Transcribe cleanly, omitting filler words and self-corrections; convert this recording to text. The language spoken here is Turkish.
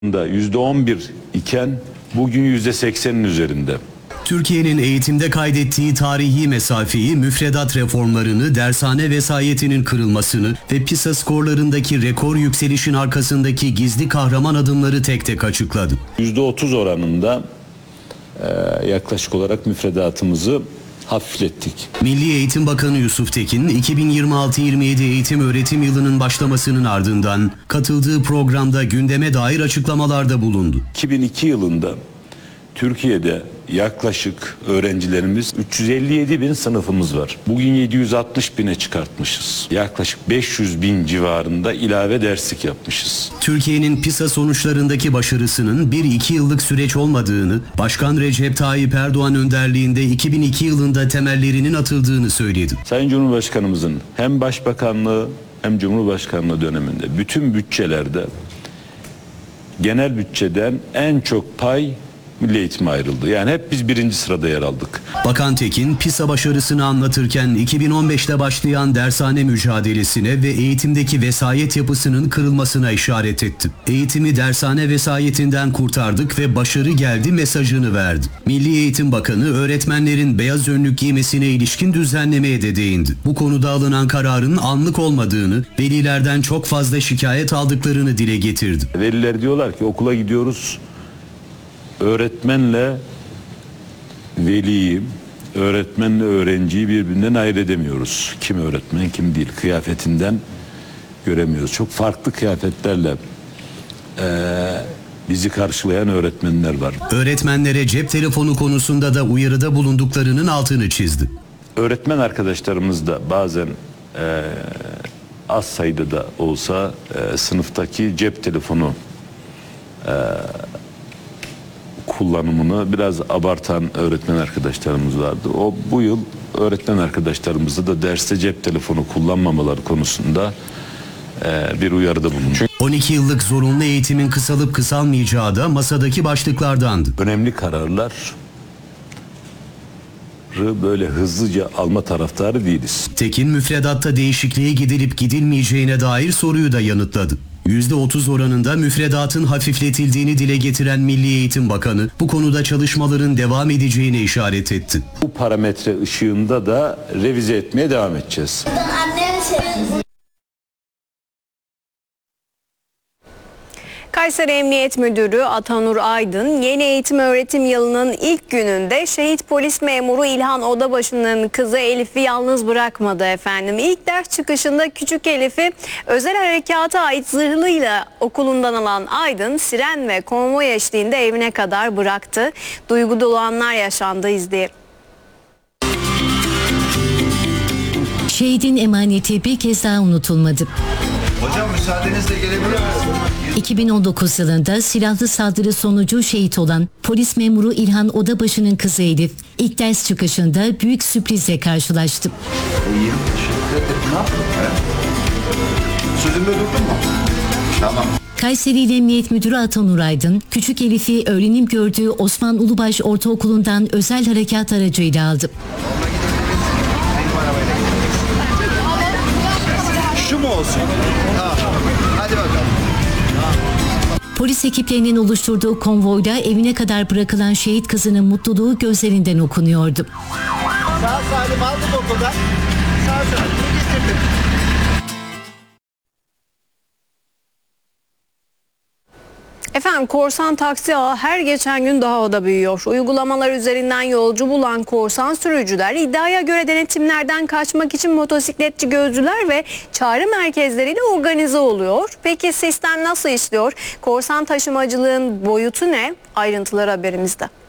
%11 iken bugün %80'in üzerinde. Türkiye'nin eğitimde kaydettiği tarihi mesafeyi, müfredat reformlarını, dershane vesayetinin kırılmasını ve PISA skorlarındaki rekor yükselişin arkasındaki gizli kahraman adımları tek tek açıkladı. %30 oranında yaklaşık olarak müfredatımızı hafiflettik. Milli Eğitim Bakanı Yusuf Tekin, 2026-27 eğitim öğretim yılının başlamasının ardından katıldığı programda gündeme dair açıklamalarda bulundu. 2002 yılında Türkiye'de yaklaşık öğrencilerimiz 357 bin sınıfımız var. Bugün 760 bine çıkartmışız. Yaklaşık 500 bin civarında ilave derslik yapmışız. Türkiye'nin PISA sonuçlarındaki başarısının 1-2 yıllık süreç olmadığını, Başkan Recep Tayyip Erdoğan önderliğinde 2002 yılında temellerinin atıldığını söyledi. Sayın Cumhurbaşkanımızın hem Başbakanlığı hem Cumhurbaşkanlığı döneminde bütün bütçelerde genel bütçeden en çok pay milli eğitime ayrıldı. Yani hep biz birinci sırada yer aldık. Bakan Tekin, PISA başarısını anlatırken 2015'te başlayan dershane mücadelesine ve eğitimdeki vesayet yapısının kırılmasına işaret etti. Eğitimi dershane vesayetinden kurtardık ve başarı geldi mesajını verdi. Milli Eğitim Bakanı öğretmenlerin beyaz önlük giymesine ilişkin düzenlemeye de değindi. Bu konuda alınan kararın anlık olmadığını, velilerden çok fazla şikayet aldıklarını dile getirdi. Veliler diyorlar ki okula gidiyoruz, öğretmenle veliyi, öğretmenle öğrenciyi birbirinden ayırt edemiyoruz. Kim öğretmen, kim değil. Kıyafetinden göremiyoruz. Çok farklı kıyafetlerle bizi karşılayan öğretmenler var. Öğretmenlere cep telefonu konusunda da uyarıda bulunduklarının altını çizdi. Öğretmen arkadaşlarımız da bazen az sayıda da olsa sınıftaki cep telefonu kullanımını biraz abartan öğretmen arkadaşlarımız vardı. Bu yıl öğretmen arkadaşlarımızda da derste cep telefonu kullanmamaları konusunda bir uyarıda bulundu. 12 yıllık zorunlu eğitimin kısalıp kısalmayacağı da masadaki başlıklardandı. Önemli kararlar böyle hızlıca alma taraftarı değiliz. Tekin müfredatta değişikliğe gidilip gidilmeyeceğine dair soruyu da yanıtladı. %30 oranında müfredatın hafifletildiğini dile getiren Milli Eğitim Bakanı bu konuda çalışmaların devam edeceğine işaret etti. Bu parametre ışığında da revize etmeye devam edeceğiz. Kayseri Emniyet Müdürü Atanur Aydın, yeni eğitim öğretim yılının ilk gününde şehit polis memuru İlhan Odabaşı'nın kızı Elif'i yalnız bırakmadı efendim. İlk ders çıkışında küçük Elif'i özel harekata ait zırhlıyla okulundan alan Aydın, siren ve konvoy eşliğinde evine kadar bıraktı. Duygu dolu anlar yaşandı, izleyelim. Şehidin emaneti bir kez daha unutulmadı. Hocam müsaadenizle gelebilir misiniz? 2019 yılında silahlı saldırı sonucu şehit olan polis memuru İlhan Odabaşı'nın kızı Elif ilk ders çıkışında büyük sürprizle karşılaştı. İyiyim. Teşekkür ederim. Ne yaptın? Sözümde durdun mu? Tamam. Kayseri Emniyet Müdürü Atanur Aydın, küçük Elif'i öğrenim gördüğü Osman Ulubaş Ortaokulu'ndan özel harekat aracıyla aldı. Şu mu olsun? Tamam. Hadi bakalım. Polis ekiplerinin oluşturduğu konvoyda evine kadar bırakılan şehit kızının mutluluğu gözlerinden okunuyordu. Sağ salim aldım okuldan. Sağ salim getirdim. Efendim, korsan taksi ağı her geçen gün daha da büyüyor. Uygulamalar üzerinden yolcu bulan korsan sürücüler iddiaya göre denetimlerden kaçmak için motosikletçi gözcüler ve çağrı merkezleriyle organize oluyor. Peki sistem nasıl işliyor? Korsan taşımacılığın boyutu ne? Ayrıntılar haberimizde.